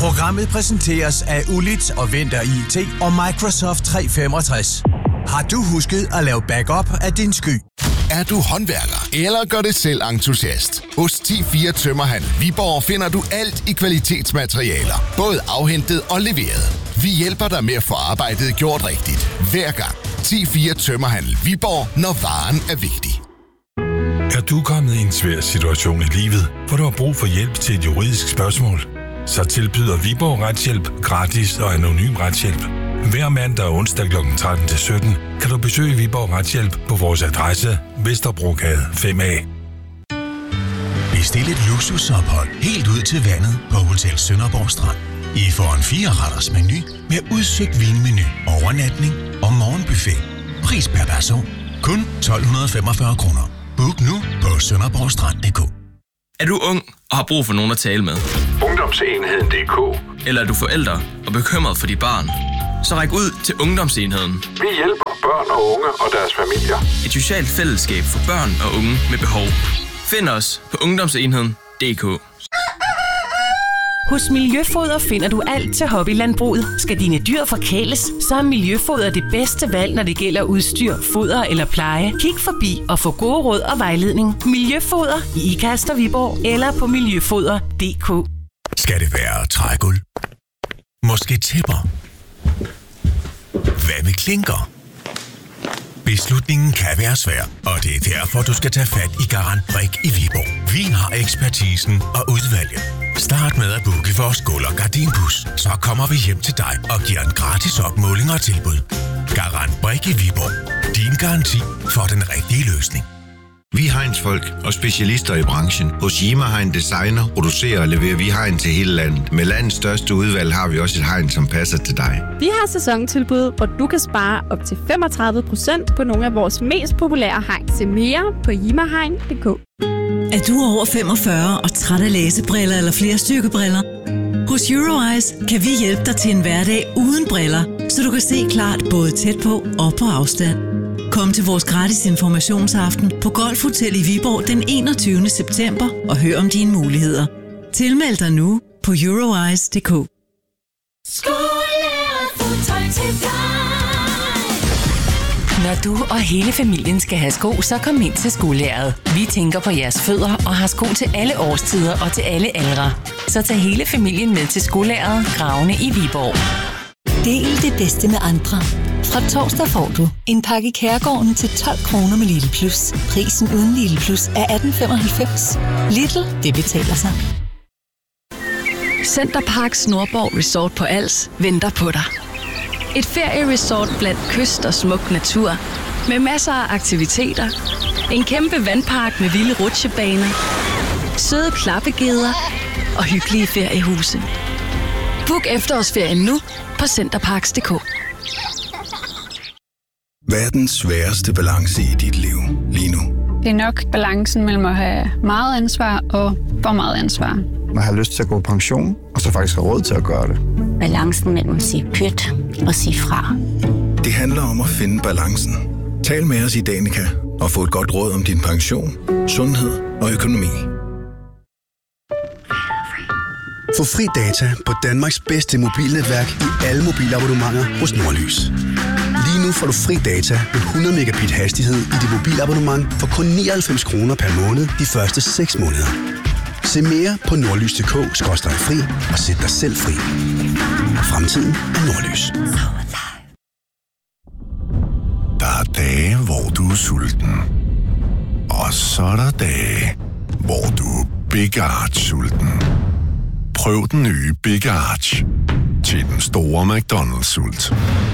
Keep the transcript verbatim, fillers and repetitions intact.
Programmet præsenteres af Ulit og Vinter I T og Microsoft tre femogtres. Har du husket at lave backup af din sky? Er du håndværker eller gør det selv entusiast? Hos ti fire Tømmerhandel Viborg finder du alt i kvalitetsmaterialer, både afhentet og leveret. Vi hjælper dig med at få arbejdet gjort rigtigt, hver gang. ti fire Tømmerhandel Viborg, når varen er vigtig. Er du kommet i en svær situation i livet, hvor du har brug for hjælp til et juridisk spørgsmål? Så tilbyder Viborg Retshjælp gratis og anonym retshjælp. Hver mandag og onsdag klokken tretten til sytten kan du besøge Viborg Retshjælp på vores adresse Vesterbrogade fem A. Bestil et luksusophold helt ud til vandet på Hotel Sønderborg Strand. I får en fire-retters menu med udsøgt vinmenu, overnatning og morgenbuffet. Pris per person kun tolv femogfyrre kroner. Book nu på sønderborgstrand punktum d k. Er du ung og har brug for nogen at tale med? Ungdomsenheden punktum d k. Eller er du forælder og bekymret for dit barn? Så ræk ud til Ungdomsenheden. Vi hjælper børn og unge og deres familier. Et socialt fællesskab for børn og unge med behov. Find os på ungdomsenheden punktum d k. Hos Miljøfoder finder du alt til hobbylandbruget. Skal dine dyr forkæles, så er Miljøfoder det bedste valg, når det gælder udstyr, foder eller pleje. Kig forbi og få gode råd og vejledning. Miljøfoder i Ikast og Viborg eller på miljøfoder punktum d k. Skal det være trægulv? Måske tæpper? Hvad med klinker? Beslutningen kan være svær, og det er derfor, du skal tage fat i Garant Brik i Viborg. Vi har ekspertisen og udvalget. Start med at booke vores gulv- og gardinbus. Så kommer vi hjem til dig og giver en gratis opmåling og tilbud. Garant Brik i Viborg. Din garanti for den rigtige løsning. Vi Heinz-folk og specialister i branchen. Hos Jima Hein Designer producerer og leverer vi Hein til hele landet. Med landets største udvalg har vi også et Hein, som passer til dig. Vi har sæsontilbud, hvor du kan spare op til femogtredive procent på nogle af vores mest populære Hein. Se mere på jima hein punktum d k. Er du over femogfyrre og træt af læsebriller eller flere styrkebriller? Hos Euroeyes kan vi hjælpe dig til en hverdag uden briller, så du kan se klart både tæt på og på afstand. Kom til vores gratis informationsaften på Golf Hotel i Viborg den enogtyvende september og hør om dine muligheder. Tilmeld dig nu på euroeyes punktum d k. Når du og hele familien skal have sko, så kom ind til Skolæret. Vi tænker på jeres fødder og har sko til alle årstider og til alle aldre. Så tag hele familien med til Skolæret, Gravene i Viborg. Del det bedste med andre. Fra torsdag får du en pakke Kærgården til tolv kroner med Lille Plus. Prisen uden Lille Plus er atten femoghalvfems. Lidl, det betaler sig. Centerparks Nordborg Resort på Als venter på dig. Et ferieresort blandt kyst og smuk natur, med masser af aktiviteter, en kæmpe vandpark med vilde rutsjebaner, søde klappegeder og hyggelige feriehuse. Book efterårsferien nu på centerparks punktum d k. Hvad er den sværeste balance i dit liv lige nu? Det er nok balancen mellem at have meget ansvar og for meget ansvar. Man har lyst til at gå på pension, og så faktisk har råd til at gøre det. Balancen mellem at sige pyt og sige fra. Det handler om at finde balancen. Tal med os i Danica og få et godt råd om din pension, sundhed og økonomi. Få fri data på Danmarks bedste mobilnetværk i alle mobilabonnementer hos Nordlys. Lige nu får du fri data med hundrede megabit hastighed i dit mobilabonnement for kun nioghalvfems kroner per måned de første seks måneder. Se mere på nordlys punktum d k skråstreg fri og sæt dig selv fri. Fremtiden er Nordlys. Der er dage, hvor du er sulten. Og så er der dage, hvor du er Big Arch sulten. Prøv den nye Big Arch til den store McDonald's-sult.